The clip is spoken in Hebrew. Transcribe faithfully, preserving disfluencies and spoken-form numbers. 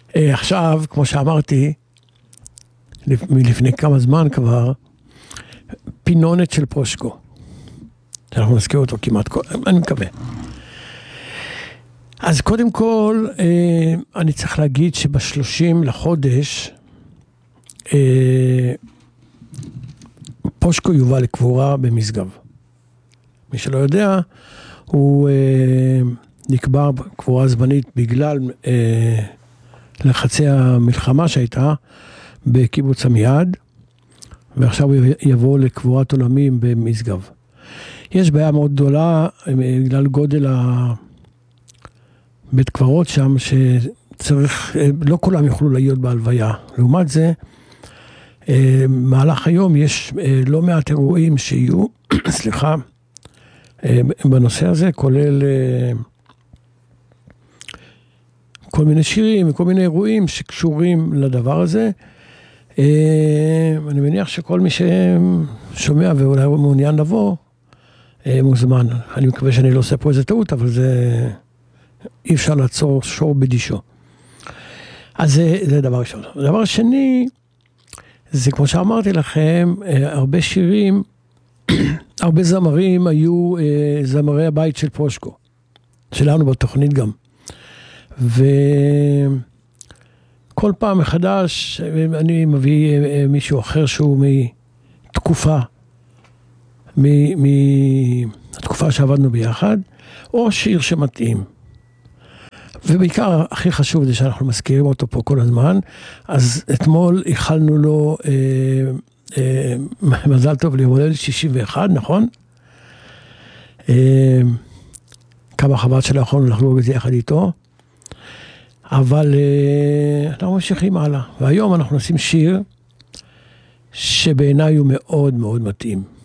עכשיו, כמו שאמרתי, מלפני כמה זמן כבר, פינונת של פושקו. אנחנו נזכיר אותו כמעט, אני מקווה. אז קודם כל, אני צריך להגיד שבשלושים לחודש, פושקו יובא לקבורה במשגב. מי שלא יודע, הוא נקבר קבורה זמנית בגלל לחצי המלחמה שהייתה בקיבוץ עמיעד, ועכשיו הוא יבוא לקבורת עולמים במשגב. יש בעיה מאוד גדולה בגלל גודל הבית קברות שם, שצריך, לא כולם יוכלו להיות בהלוויה. לעומת זה, מהלך היום יש לא מעט אירועים שיהיו, סליחה, בנושא הזה, כולל כל מיני שירים וכל מיני אירועים שקשורים לדבר הזה. אני מניח שכל מי ששומע ואולי הוא מעוניין לבוא, מוזמן. אני מקווה שאני לא עושה פה איזה טעות, אבל זה אי אפשר לעצור שור בדישו. אז זה, זה דבר ראשון. הדבר השני, זה כמו שאמרתי לכם, הרבה שירים, הרבה זמרים היו זמרי הבית של פושקו, שלנו בתוכנית גם. וכל פעם מחדש אני מביא מישהו אחר שהוא מתקופה, מהתקופה שעבדנו ביחד, או שיר שמתאים. ובעיקר הכי חשוב זה שאנחנו מזכירים אותו פה כל הזמן, אז אתמול איחלנו לו אה, אה, מזל טוב ליום הולדת שישים ואחת, נכון? אה, כמה חבל שלא יכולנו לחגוג את זה יחד איתו, אבל אה, אנחנו ממשיכים הלאה, והיום אנחנו נשים שיר שבעיניי הוא מאוד מאוד מתאים.